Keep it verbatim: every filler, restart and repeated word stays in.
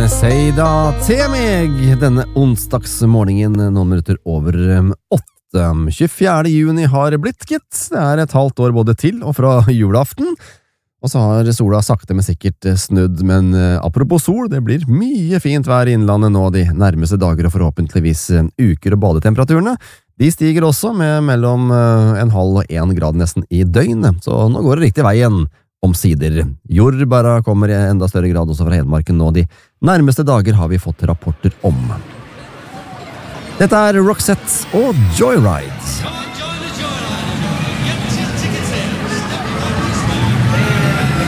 Seida til meg denne onsdagsmorgenen noen minutter over åtte. tjuefjerde juni har blitt, gitt. Det er et halvt år både til og fra julaften. Og så har sola sakte men sikkert snudd, men apropos sol, det blir mye fint vær i innlandet nå de nærmeste dager og forhåpentligvis uker, og badetemperaturene de stiger også med mellom en halv og en grad nesten i døgnet, så nå går det riktig veien omsider. Jordbæra kommer i enda større grad også fra Hedmarken nå de nærmeste dager, har vi fått rapporter om. Dette er Roxette og Joyride.